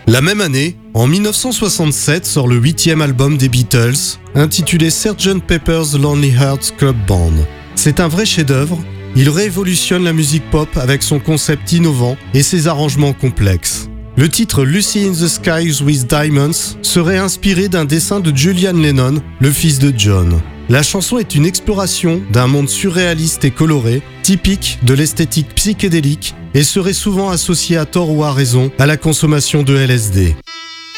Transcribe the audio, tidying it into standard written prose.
La même année, en 1967, sort le 8e album des Beatles, intitulé Sgt. Pepper's Lonely Hearts Club Band. C'est un vrai chef-d'œuvre, il révolutionne la musique pop avec son concept innovant et ses arrangements complexes. Le titre Lucy in the Skies with Diamonds serait inspiré d'un dessin de Julian Lennon, le fils de John. La chanson est une exploration d'un monde surréaliste et coloré, typique de l'esthétique psychédélique, et serait souvent associée à tort ou à raison à la consommation de LSD.